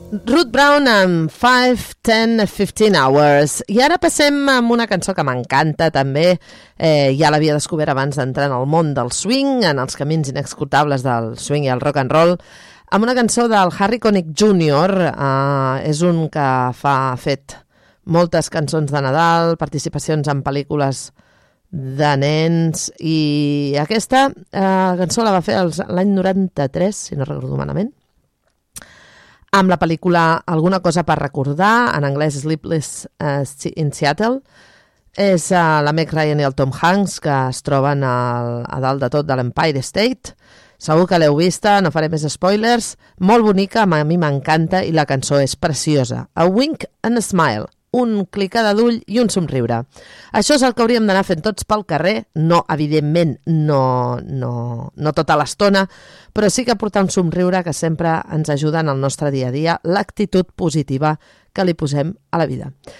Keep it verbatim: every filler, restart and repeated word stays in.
Ruth Brown amb five, ten, fifteen hours. I ara passem amb una cançó que m'encanta també. Eh, ja l'havia descobert abans d'entrar en el món del swing, en els camins inexcutables del swing i el rock and roll, amb una cançó del Harry Connick júnior Eh, és un que fa, ha fet moltes cançons de Nadal, participacions en pel·lícules de nens, i aquesta eh, cançó la va fer els, l'any noranta-tres, si no recordo malament, amb la pel·lícula Alguna cosa per recordar, en anglès Sleepless uh, in Seattle. És uh, la Meg Ryan i el Tom Hanks, que es troben al, a dalt de tot de l'Empire State. Segur que l'heu vista, no faré més spoilers. Molt bonica, a mi m'encanta, i la cançó és preciosa. A wink and a smile, un clicada d'ull i un somriure. Això és el que hauríem d'anar fent tots pel carrer, no, evidentment, no, no, no tota l'estona, però sí que portar un somriure que sempre ens ajuda en el nostre dia a dia, l'actitud positiva que li posem a la vida.